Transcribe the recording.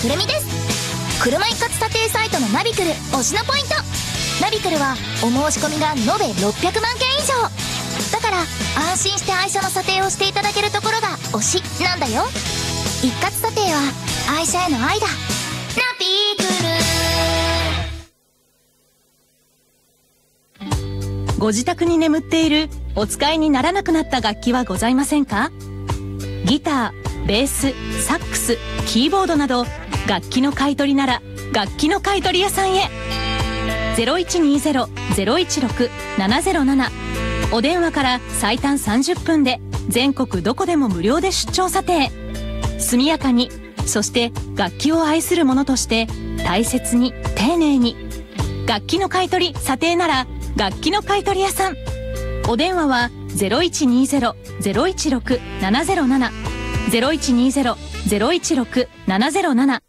くるみです。車一括査定サイトのナビクル推しのポイント。ナビクルはお申し込みが延べ600万件以上だから、安心して愛車の査定をしていただけるところが推しなんだよ。一括査定は愛車への愛だ。ナビクル。 ご自宅に眠っているお使いにならなくなった楽器はございませんか？ギター、ベース、サックス、キーボードなど楽器の買い取りなら楽器の買い取り屋さんへ。 0120-016-707 お電話から最短30分で全国どこでも無料で出張査定。速やかに、そして楽器を愛する者として大切に丁寧に。楽器の買い取り査定なら楽器の買い取り屋さん。お電話は 0120-016-707 0120-016-707